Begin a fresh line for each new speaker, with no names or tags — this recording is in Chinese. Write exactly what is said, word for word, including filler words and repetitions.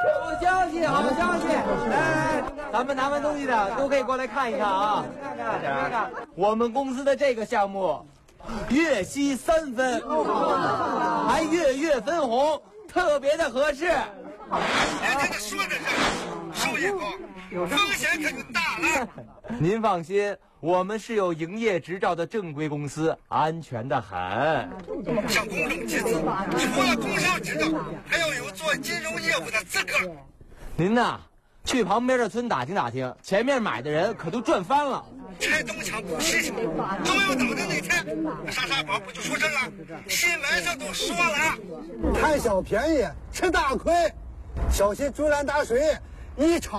好消息，好消息！来，咱们拿完东西的都可以过来看一看啊！看看，看看，我们公司的这个项目，月息三分，还月月分红，特别的合适。
人家说的是收益高，风险可就大了。
您放心，我们是有营业执照的正规公司，安全的很。
像公众集资，除了工商执照，还要有做金融业务的资格。
您呐，去旁边的村打听打听，前面买的人可都赚翻了。
拆东墙补西墙，刚要倒的那天，莎莎宝不就出事了？新闻上都说了，
贪小便宜吃大亏，小心竹篮打水，一场。